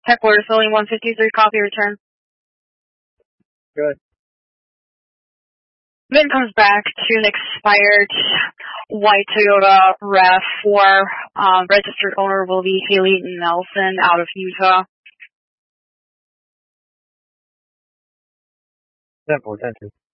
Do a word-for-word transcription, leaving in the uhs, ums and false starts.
Heckler, filling one fifty-three, copy, return. Good. Then comes back to an expired white Toyota RAV four. Um, registered owner will be Haley Nelson out of Utah. ten four, ten two.